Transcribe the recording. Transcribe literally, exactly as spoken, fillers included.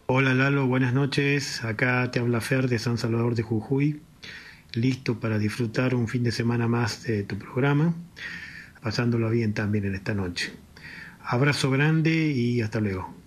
Hola Lalo, buenas noches. Acá te habla Fer de San Salvador de Jujuy, listo para disfrutar un fin de semana más de tu programa, pasándolo bien también en esta noche. Abrazo grande y hasta luego.